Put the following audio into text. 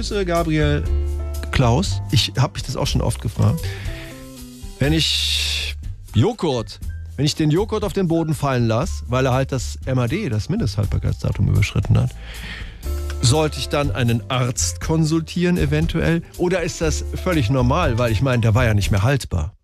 Grüße, Gabriel Klaus. Ich habe mich das auch schon oft gefragt. Wenn ich den Joghurt auf den Boden fallen lasse, weil er halt das MHD, das Mindesthaltbarkeitsdatum, überschritten hat, sollte ich dann einen Arzt konsultieren eventuell? Oder ist das völlig normal? Weil ich meine, der war ja nicht mehr haltbar.